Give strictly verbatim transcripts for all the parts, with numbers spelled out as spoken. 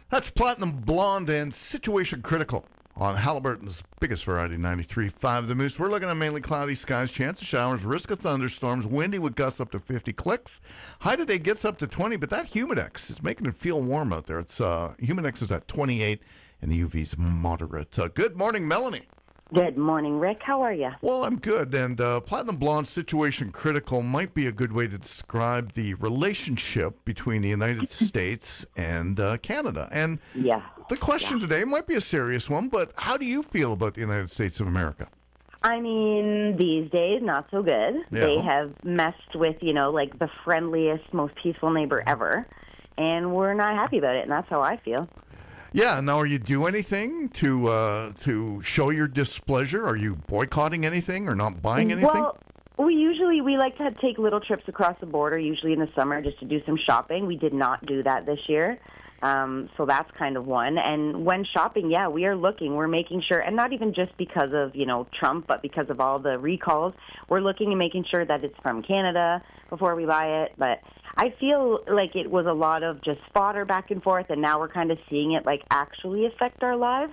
That's Platinum Blonde and Situation Critical on Halliburton's biggest variety, ninety-three point five The Moose. We're looking at mainly cloudy skies, chance of showers, risk of thunderstorms, windy with gusts up to fifty clicks. High today gets up to twenty, but that Humidex is making it feel warm out there. It's uh, Humidex is at twenty-eight, and the U V's moderate. Uh, good morning, Melanie. Good morning, Rick. How are you? Well, I'm good, and uh, Platinum Blonde Situation Critical might be a good way to describe the relationship between the United States and uh, Canada. And Yeah. the question Yeah. today might be a serious one, but how do you feel about the United States of America? I mean, these days, not so good. Yeah. They have messed with, you know, like the friendliest, most peaceful neighbor ever, and we're not happy about it, and that's how I feel. Yeah, now, are you do anything to uh, to show your displeasure? Are you boycotting anything or not buying anything? Well, we usually, we like to take little trips across the border, usually in the summer, just to do some shopping. We did not do that this year. Um, so that's kind of one. And when shopping, yeah, we are looking, we're making sure, and not even just because of, you know, Trump, but because of all the recalls, we're looking and making sure that it's from Canada before we buy it. But I feel like it was a lot of just fodder back and forth, and now we're kind of seeing it, like, actually affect our lives.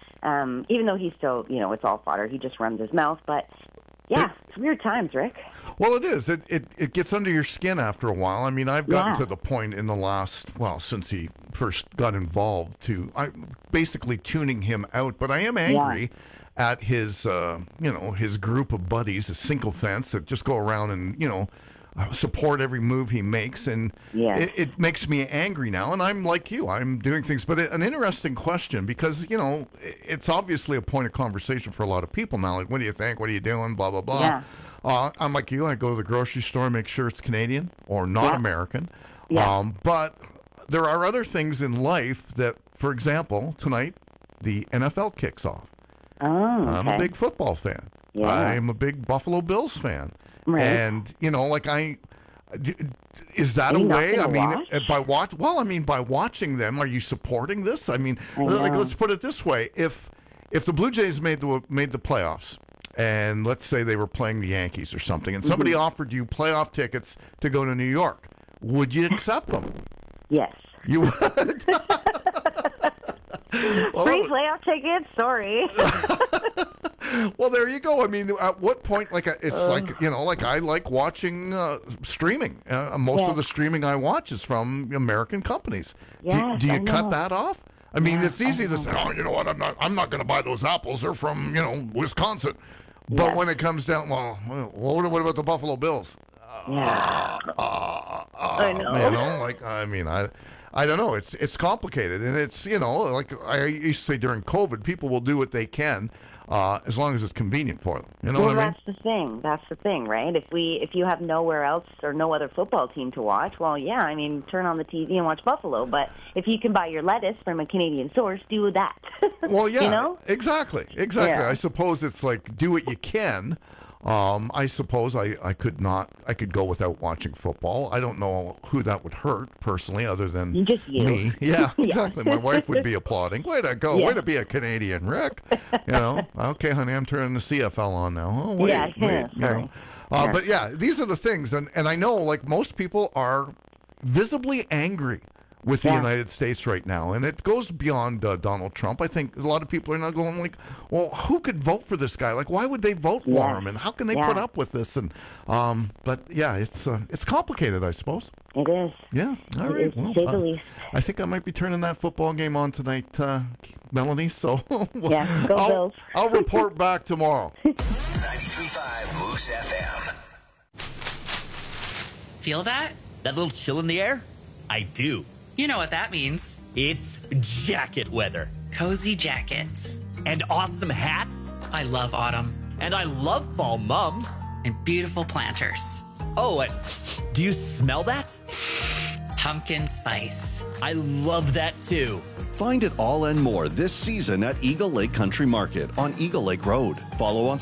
Um, even though he's still, you know, it's all fodder. He just runs his mouth. But, yeah, it's weird times, Rick. Well, it is. It, it it gets under your skin after a while. I mean, I've gotten Yeah. to the point in the last, well, since he first got involved, to I basically tuning him out. But I am angry at his, uh, you know, his group of buddies, his sycophants that just go around and, you know, uh, support every move he makes. And Yeah. it, it makes me angry now. And I'm like you. I'm doing things. But it, an interesting question because, you know, it, it's obviously a point of conversation for a lot of people now. Like, what do you think? What are you doing? Blah, blah, blah. Yeah. Uh, I'm like you. I go to the grocery store, make sure it's Canadian or not Yeah. American. Yeah. Um, but there are other things in life that, for example, tonight the N F L kicks off. Oh, I'm a okay. big football fan. Yeah. I'm a big Buffalo Bills fan. Right. And, you know, like I... d- Is that Are a you not way? I gonna mean, watch? uh, by watch. Well, I mean, by watching them, are you supporting this? I mean, I like, know. let's put it this way: if if the Blue Jays made the made the playoffs, and let's say they were playing the Yankees or something, and somebody Mm-hmm. offered you playoff tickets to go to New York, would you accept them? Yes. You would. Well, Free playoff tickets? Sorry. well, there you go. I mean, at what point, like, uh, it's like, you know, like I like watching uh, streaming. Uh, most Yeah. of the streaming I watch is from American companies. Do- Yes, do, you I cut know. that off? I mean, Yeah, it's easy I to say, oh, you know what, I'm not, I'm not going to buy those apples. They're from, you know, Wisconsin. But Yes. when it comes down, well, well, what, what about the Buffalo Bills? Yeah. Uh, I know. You know, like, I mean, I, I don't know. It's it's complicated, and it's, you know, like I used to say during COVID, people will do what they can, uh, as long as it's convenient for them. You know Well, what I mean? that's the thing. That's the thing, right? If we, if you have nowhere else or no other football team to watch, well, yeah, I mean, turn on the T V and watch Buffalo. But if you can buy your lettuce from a Canadian source, do that. Well, yeah, You know? exactly, exactly. Yeah. I suppose it's like do what you can. Um, I suppose I, I could not. I could go without watching football. I don't know who that would hurt personally, other than Just you. me. Yeah, Yeah. exactly. My wife would be applauding. Way to go! Yeah. Way to be a Canadian, Rick. You know. Okay, honey, I'm turning the C F L on now. Oh, wait, Yeah, wait. yeah, You sorry. know. Uh, Yeah. But yeah, these are the things, and and I know like most people are visibly angry with the Yeah. United States right now. And it goes beyond uh, Donald Trump. I think a lot of people are now going like, well, who could vote for this guy? Like, why would they vote for Yeah. him? And how can they Yeah. put up with this? And um, But, yeah, it's uh, it's complicated, I suppose. It is. Yeah. All It right. is, to Well, say the uh, least. I think I might be turning that football game on tonight, uh, Melanie. So Yeah, go I'll, Bills. I'll report back tomorrow. ninety-three point five Moose F M. Feel that? That little chill in the air? I do. You know what that means. It's jacket weather. Cozy jackets. And awesome hats. I love autumn. And I love fall mums. And beautiful planters. Oh, and do you smell that? Pumpkin spice. I love that too. Find it all and more this season at Eagle Lake Country Market on Eagle Lake Road. Follow on